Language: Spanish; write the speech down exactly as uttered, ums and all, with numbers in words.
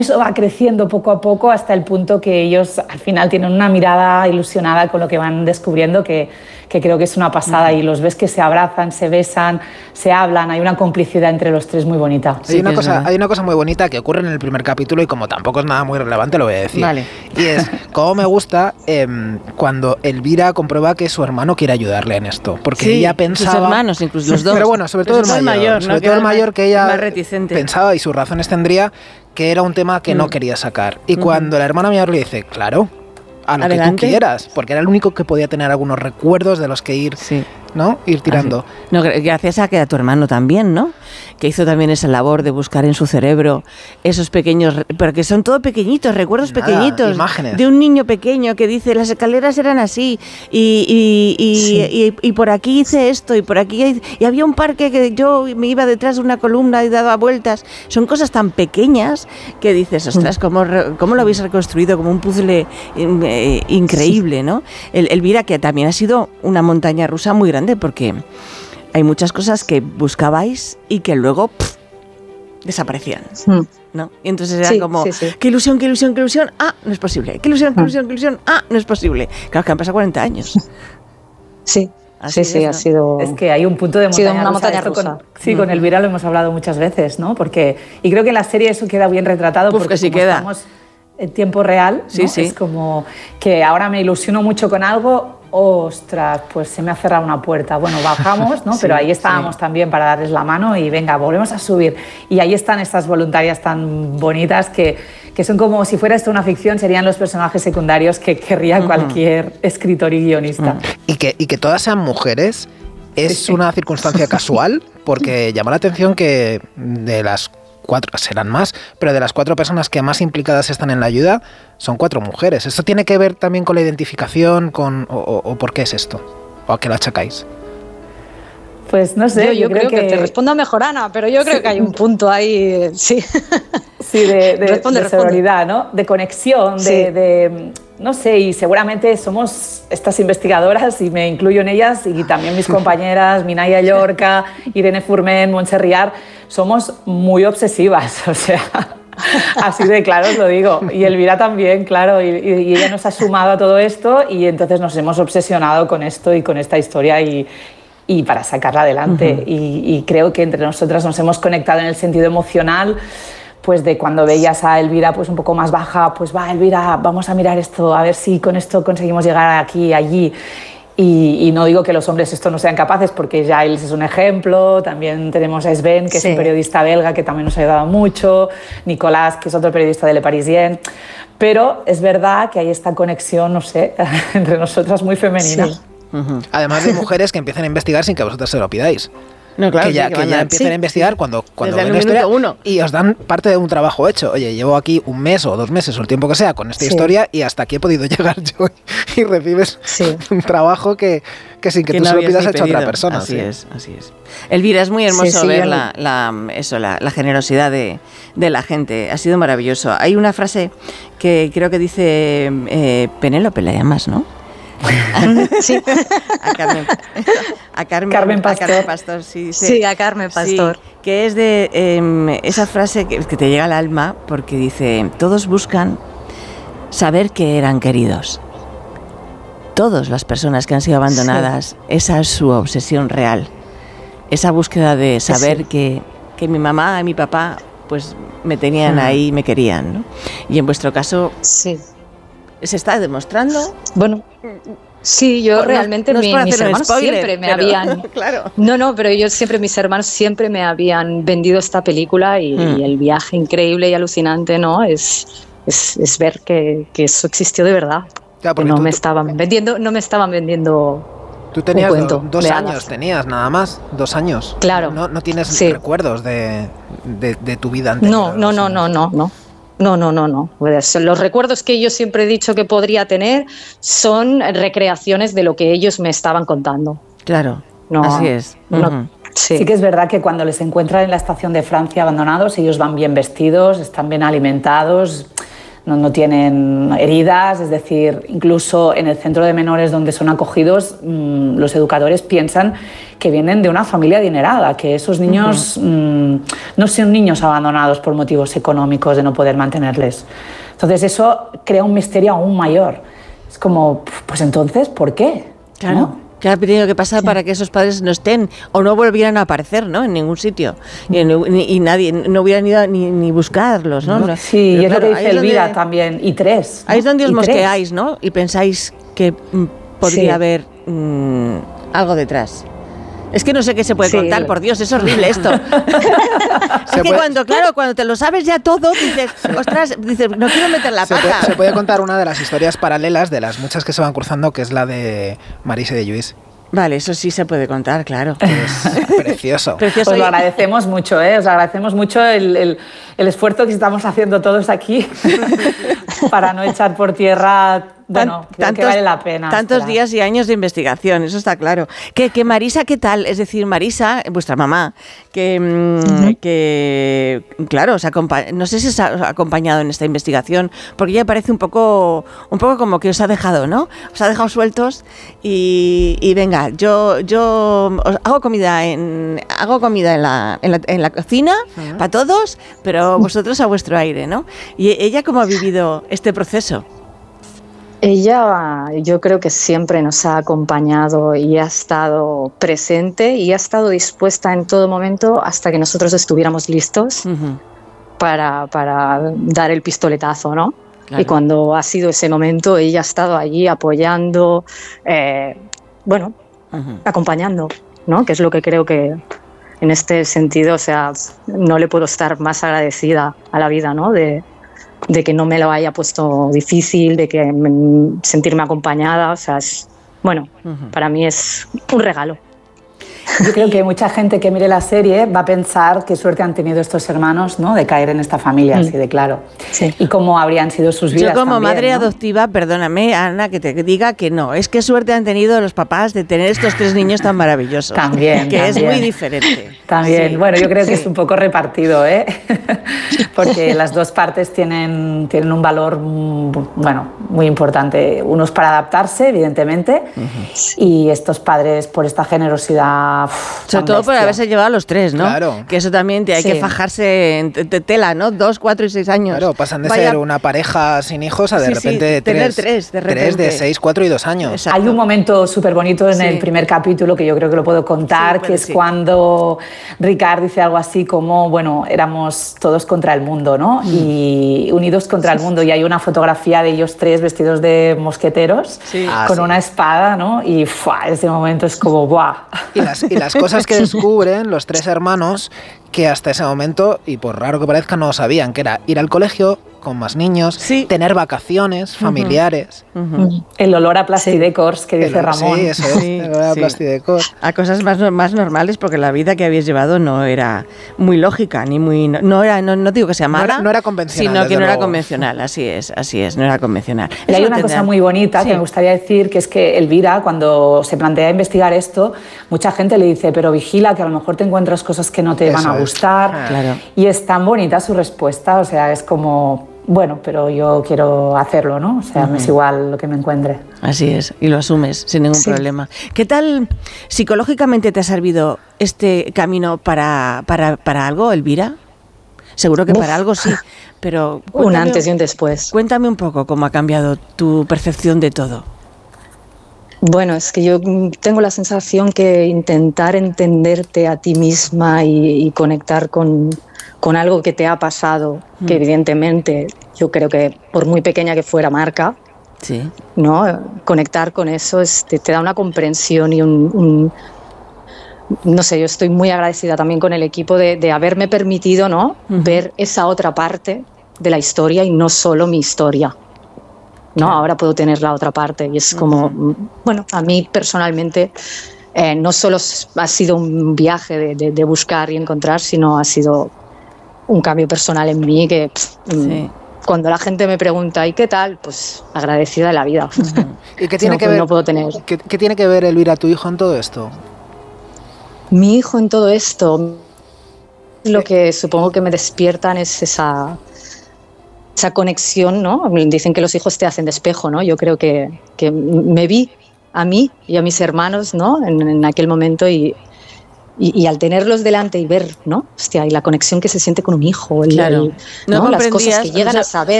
eso va creciendo poco a poco hasta el punto que ellos al final tienen una mirada ilusionada con lo que van descubriendo que, que creo que es una pasada. Uh-huh. Y los ves que se abrazan, se besan, se hablan, hay una complicidad entre los tres muy bonita. Sí, hay, una cosa, hay una cosa muy bonita que ocurre en el primer capítulo y como tampoco es nada muy relevante lo voy a decir. Vale. Y es, como me gusta eh, cuando Elvira comprueba que su hermano quiere ayudarle en esto, porque sí, ella pensaba... sus hermanos, incluso los dos. Pero bueno, sobre todo el mayor, el mayor, sobre ¿no? todo el mayor que ella más reticente. Pensaba, y sus razones tendría, que era un tema que mm. no quería sacar. Y mm. cuando la hermana mayor le dice, claro, a lo Adelante. que tú quieras, porque era el único que podía tener algunos recuerdos de los que ir, sí. ¿no? ir tirando. Ah, sí. No, gracias a que a tu hermano también, ¿no? Que hizo también esa labor de buscar en su cerebro esos pequeños, pero que son todo pequeñitos, recuerdos Nada, pequeñitos imágenes. De un niño pequeño que dice las escaleras eran así y, y, y, sí. y, y, y por aquí hice esto y por aquí y había un parque que yo me iba detrás de una columna y daba vueltas. Son cosas tan pequeñas que dices, ostras, ¿cómo, cómo lo habéis reconstruido como un puzzle eh, increíble, ¿no? El, Elvira, que también ha sido una montaña rusa muy grande porque hay muchas cosas que buscabais y que luego pff, desaparecían, ¿no? Y entonces era sí, como, sí, sí. qué ilusión, qué ilusión, qué ilusión, ah, no es posible, qué ilusión, qué ilusión, qué ilusión, ah, no es posible. Claro que han pasado cuarenta años. Sí, Así sí, sí, es, ¿no? ha sido... Es que hay un punto de montaña una rusa. montaña rusa. Con, sí, mm. con Elvira lo hemos hablado muchas veces, ¿no? Porque, y creo que en la serie eso queda bien retratado. Uf, porque que sí como queda. Estamos en tiempo real, sí, ¿no? sí. Es como que ahora me ilusiono mucho con algo, ostras, pues se me ha cerrado una puerta. Bueno, bajamos, ¿no? Sí, pero ahí estábamos sí. también para darles la mano y venga, volvemos a subir. Y ahí están estas voluntarias tan bonitas que, que son como si fuera esto una ficción, serían los personajes secundarios que querría uh-huh. cualquier escritor y guionista. Uh-huh. Y que, y que todas sean mujeres es sí. una circunstancia casual, porque llama la atención que de las cuatro, serán más, pero de las cuatro personas que más implicadas están en la ayuda, son cuatro mujeres. ¿Esto tiene que ver también con la identificación, con o, o, o por qué es esto? ¿O a qué lo achacáis? Pues no sé, yo, yo, yo creo, creo que... que te responda mejor Ana, pero yo creo sí. que hay un punto ahí, sí. Sí, de, de, responde, de sororidad, ¿no? De conexión, sí. de, de, no sé, y seguramente somos estas investigadoras, y me incluyo en ellas, y también mis compañeras, Minaya Llorca, Irene Furmen, Montse Riar, somos muy obsesivas, o sea... Así de claro os lo digo. Y Elvira también, claro, y, y ella nos ha sumado a todo esto y entonces nos hemos obsesionado con esto y con esta historia y, y para sacarla adelante. Uh-huh. y, y creo que entre nosotras nos hemos conectado en el sentido emocional, pues de cuando veías a Elvira pues un poco más baja, pues va Elvira, vamos a mirar esto, a ver si con esto conseguimos llegar aquí, allí. Y, y no digo que los hombres esto no sean capaces, porque Giles es un ejemplo, también tenemos a Sven, que sí. es un periodista belga que también nos ha ayudado mucho, Nicolás, que es otro periodista de Le Parisien, pero es verdad que hay esta conexión, no sé, entre nosotras muy femenina. Sí. Uh-huh. Además de mujeres que empiezan a investigar sin que vosotras se lo pidáis. No, claro, que ya, sí, que que ya a... empiezan sí, a investigar sí. cuando, cuando ven la historia uno. Y os dan parte de un trabajo hecho. Oye, llevo aquí un mes o dos meses o el tiempo que sea con esta sí. historia y hasta aquí he podido llegar yo y recibes sí. un trabajo que, que sin que, que tú no se lo pidas hecho a otra persona. Así sí. es, así es. Elvira, es muy hermoso sí, sí, ver la, la, eso, la, la generosidad de, de la gente. Ha sido maravilloso. Hay una frase que creo que dice eh, Penélope, la llamas, ¿no? Sí. A Carmen, a Carmen, Carmen Pastor. A Carmen Pastor sí, sí. sí, a Carmen Pastor. Sí, que es de eh, esa frase que, que te llega al alma porque dice, todos buscan saber que eran queridos. Todas las personas que han sido abandonadas, sí. esa es su obsesión real. Esa búsqueda de saber sí. que, que mi mamá y mi papá pues me tenían sí. ahí y me querían, ¿no? Y en vuestro caso... Sí. ¿Se está demostrando? Bueno, sí, yo no, realmente no mi, mis hermanos spoiler, siempre me pero, habían... Claro. No, no, pero yo siempre, mis hermanos siempre me habían vendido esta película y, mm. y el viaje increíble y alucinante, ¿no? Es, es, es ver que, que eso existió de verdad. Ya, que no tú, me estaban vendiendo, no me estaban vendiendo... Tú tenías un cuento, do, dos años, tenías nada más, dos años. Claro. No, no tienes sí. recuerdos de, de, de tu vida anterior. No, no, no, no, no, no. No, no, no, no. Los recuerdos que yo siempre he dicho que podría tener son recreaciones de lo que ellos me estaban contando. Claro, no, así es. No, uh-huh. sí. sí que es verdad que cuando les encuentran en la estación de Francia abandonados, ellos van bien vestidos, están bien alimentados, no, no tienen heridas, es decir, incluso en el centro de menores donde son acogidos, mmm, los educadores piensan que vienen de una familia adinerada, que esos niños uh-huh. mmm, no son niños abandonados por motivos económicos de no poder mantenerles. Entonces eso crea un misterio aún mayor. Es como, pues entonces, ¿por qué? Claro. ¿No? ¿Qué ha tenido que pasar sí. para que esos padres no estén o no volvieran a aparecer, ¿no? En ningún sitio. Y, y nadie, no hubieran ido ni, ni buscarlos, ¿no? no sí, y es claro, lo que dice Elvira donde, también. Y tres. ¿no? Ahí es donde os mosqueáis, ¿no? Y pensáis que mm, podría sí. haber mm, algo detrás. Es que no sé qué se puede sí. contar, por Dios, es horrible esto. Es que puede... cuando, claro, cuando te lo sabes ya todo, dices, ostras, dices, no quiero meter la se pata. Puede, se puede contar una de las historias paralelas de las muchas que se van cruzando, que es la de Marise de Lluís. Vale, eso sí se puede contar, claro. Es precioso. precioso. Os lo agradecemos mucho, ¿eh? Os agradecemos mucho el, el, el esfuerzo que estamos haciendo todos aquí para no echar por tierra... Bueno, creo tantos, que vale la pena. Tantos esperar. días y años de investigación, eso está claro. Que, que Marisa, ¿qué tal? Es decir, Marisa, vuestra mamá, que, uh-huh. que claro, os acompa- no sé si os ha acompañado en esta investigación, porque ella parece un poco, un poco como que os ha dejado, ¿no? Os ha dejado sueltos y, y venga, yo, yo os hago comida en, hago comida en la, en la, en la cocina uh-huh. para todos, pero vosotros a vuestro aire, ¿no? Y ella, ¿cómo ha vivido este proceso? Ella, yo creo que siempre nos ha acompañado y ha estado presente y ha estado dispuesta en todo momento hasta que nosotros estuviéramos listos uh-huh. para, para dar el pistoletazo, ¿no? Claro. Y cuando ha sido ese momento, ella ha estado allí apoyando, eh, bueno, uh-huh. acompañando, ¿no? Que es lo que creo que en este sentido, o sea, no le puedo estar más agradecida a la vida, ¿no? De, de que no me lo haya puesto difícil, de que me, sentirme acompañada, o sea, es, bueno, uh-huh. para mí es un regalo. Yo creo que mucha gente que mire la serie va a pensar qué suerte han tenido estos hermanos, ¿no? De caer en esta familia, mm. así de claro. Sí. Y cómo habrían sido sus vidas. Yo como también, madre ¿no? adoptiva, perdóname, Ana, que te diga que no. Es que suerte han tenido los papás de tener estos tres niños tan maravillosos. También. Que también. es muy diferente. También. Sí. Bueno, yo creo que sí. es un poco repartido, ¿eh? Porque las dos partes tienen, tienen un valor, bueno, muy importante. Unos para adaptarse, evidentemente, uh-huh. y estos padres por esta generosidad. Uf, Sobre todo por haberse llevado a los tres, ¿no? Claro. Que eso también te hay sí. que fajarse en tela, ¿no? Dos, cuatro y seis años. Claro, pasan de Vaya. ser una pareja sin hijos a de sí, repente sí, tres, tener tres, de repente. tres de seis, cuatro y dos años. Exacto. Hay un momento súper bonito en sí. el primer capítulo que yo creo que lo puedo contar, sí, que es sí. cuando Ricard dice algo así como, bueno, éramos todos contra el mundo, ¿no? Mm. Y unidos contra el mundo. Y hay una fotografía de ellos tres vestidos de mosqueteros sí. ah, con sí. una espada, ¿no? Y ¡fua! Ese momento es como ¡buah! Y las, y las cosas que descubren los tres hermanos que hasta ese momento, y por raro que parezca, no sabían, que era ir al colegio con más niños, sí. tener vacaciones familiares. Uh-huh. Uh-huh. El olor a Plastidecors, que dice el, Ramón. Sí, eso es, sí, el olor a sí. Plastidecors. A cosas más, más normales, porque la vida que habéis llevado no era muy lógica, ni muy... No, no, era, no, no digo que sea mala, no era, no era convencional, sino que no luego. era convencional, así es, así es, no era convencional. Y hay una tendrán. cosa muy bonita sí. que me gustaría decir, que es que Elvira, cuando se plantea investigar esto, mucha gente le dice, pero vigila, que a lo mejor te encuentras cosas que no te eso van a gustar. Es. Claro. Y es tan bonita su respuesta, o sea, es como... Bueno, pero yo quiero hacerlo, ¿no? O sea, uh-huh. me es igual lo que me encuentre. Así es, y lo asumes sin ningún sí. problema. ¿Qué tal psicológicamente te ha servido este camino para, para, para algo, Elvira? Seguro que Uf. para algo sí, pero... Un antes y un después. Cuéntame un poco cómo ha cambiado tu percepción de todo. Bueno, es que yo tengo la sensación que intentar entenderte a ti misma y, y conectar con, con algo que te ha pasado, mm. que evidentemente yo creo que por muy pequeña que fuera Marca, sí. ¿no? Conectar con eso es, te, te da una comprensión y un, un... No sé, yo estoy muy agradecida también con el equipo de, de haberme permitido, ¿no? Uh-huh. ver esa otra parte de la historia y no solo mi historia. ¿no? Claro. Ahora puedo tener la otra parte y es como, uh-huh. bueno, a mí personalmente eh, no solo ha sido un viaje de, de, de buscar y encontrar, sino ha sido un cambio personal en mí que pff, sí. cuando la gente me pregunta ¿y qué tal? Pues agradecida de la vida. Uh-huh. ¿Y qué tiene, no, que ver, no puedo tener. ¿qué, ¿Qué tiene que ver Elvira, tu hijo, en todo esto? Mi hijo en todo esto, lo que supongo que me despiertan es esa... esa conexión, ¿no? Dicen que los hijos te hacen de espejo, ¿no? Yo creo que, que me vi a mí y a mis hermanos, ¿no? En, en aquel momento y, y, y al tenerlos delante y ver, ¿no? Hostia, y la conexión que se siente con un hijo, el, claro. el, ¿no? No las cosas que llegan o sea, a saber.